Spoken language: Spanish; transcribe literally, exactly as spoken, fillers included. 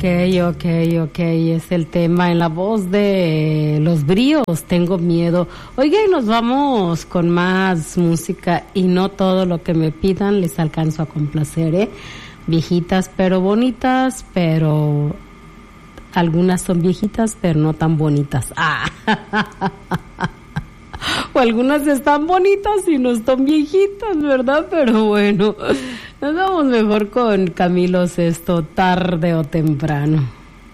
ok, ok, es el tema en la voz de Los Bríos, Tengo Miedo. Oiga, y nos vamos con más música y no todo lo que me pidan les alcanzo a complacer, ¿eh? Viejitas pero bonitas, pero algunas son viejitas pero no tan bonitas. Ah. O algunas están bonitas y no están viejitas, ¿verdad? Pero bueno, nos vamos mejor con Camilo Sesto, Tarde o Temprano.